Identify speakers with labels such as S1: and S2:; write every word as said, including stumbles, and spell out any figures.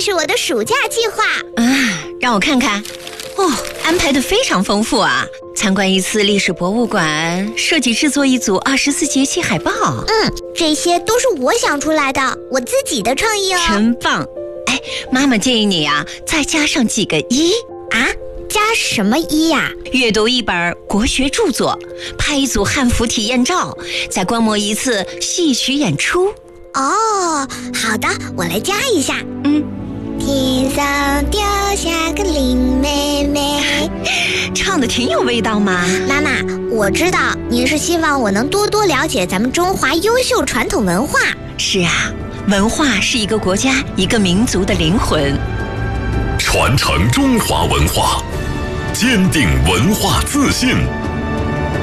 S1: 是我的暑假计划。
S2: 啊，让我看看。哦，安排得非常丰富啊！参观一次历史博物馆，设计制作一组二十四节气海报。
S1: 嗯，这些都是我想出来的，我自己的创意哦。
S2: 真棒！哎，妈妈建议你啊，再加上几个一
S1: 啊。加什么一呀、啊？
S2: 阅读一本国学著作，拍一组汉服体验照，再观摩一次戏曲演出。
S1: 哦，好的，我来加一下。
S2: 嗯。
S1: 天上掉下个林妹妹，
S2: 唱得挺有味道嘛。
S1: 妈妈，我知道您是希望我能多多了解咱们中华优秀传统文化。
S2: 是啊，文化是一个国家一个民族的灵魂，
S3: 传承中华文化，坚定文化自信。